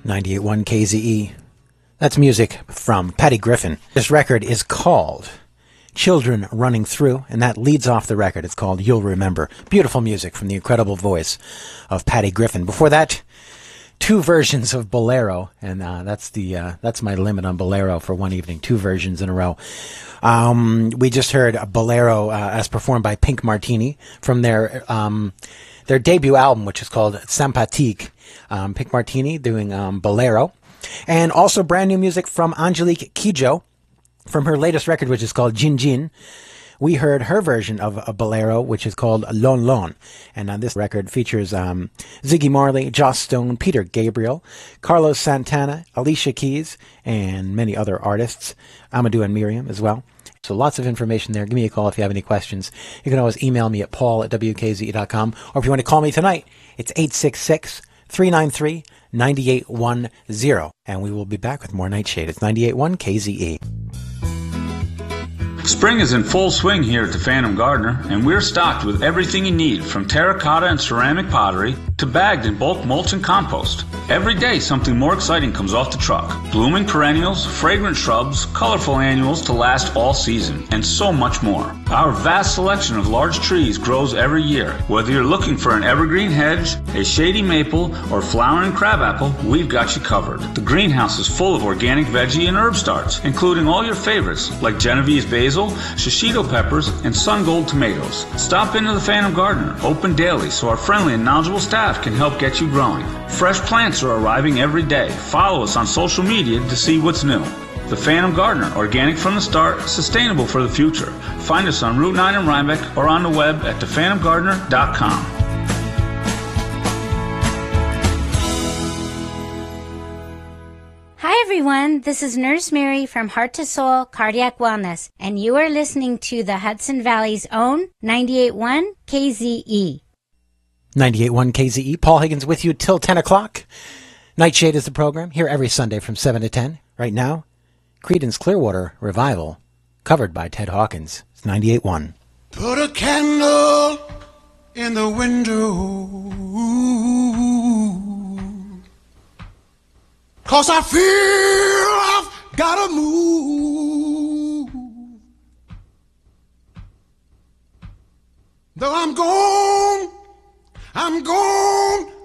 98.1 KZE. That's music from Patty Griffin. This record is called Children Running Through, and that leads off the record. It's called You'll Remember. Beautiful music from the incredible voice of Patty Griffin. Before that, two versions of Bolero, and that's my limit on Bolero for one evening. Two versions in a row. We just heard Bolero as performed by Pink Martini from their debut album, which is called Sympathique. Pink Martini doing Bolero. And also brand new music from Angelique Kidjo from her latest record, which is called Jin Jin. We heard her version of a Bolero, which is called Lon Lon. And this record features Ziggy Marley, Joss Stone, Peter Gabriel, Carlos Santana, Alicia Keys, and many other artists. Amadou and Miriam as well. So lots of information there. Give me a call if you have any questions. You can always email me at paul@wkze.com. Or if you want to call me tonight, it's 866-393-9810. And we will be back with more Nightshade. It's 98.1 KZE. Spring is in full swing here at the Phantom Gardener, and we're stocked with everything you need, from terracotta and ceramic pottery to bagged and bulk mulch and compost. Every day something more exciting comes off the truck. Blooming perennials, fragrant shrubs, colorful annuals to last all season, and so much more. Our vast selection of large trees grows every year. Whether you're looking for an evergreen hedge, a shady maple, or flowering crabapple, we've got you covered. The greenhouse is full of organic veggie and herb starts, including all your favorites like Genovese basil, shishito peppers, and sun gold tomatoes. Stop into the Phantom Gardener, open daily, so our friendly and knowledgeable staff can help get you growing. Fresh plants are arriving every day. Follow us on social media to see what's new. The Phantom Gardener, organic from the start, sustainable for the future. Find us on Route 9 in Rhinebeck or on the web at thephantomgardener.com. Hi everyone, this is Nurse Mary from Heart to Soul Cardiac Wellness, and you are listening to the Hudson Valley's own 98.1 KZE. 98.1 KZE. Paul Higgins with you till 10 o'clock. Nightshade is the program, here every Sunday from 7 to 10. Right now, Creedence Clearwater Revival, covered by Ted Hawkins. It's 98.1. Put a candle in the window, 'cause I feel I've gotta move. Though I'm gone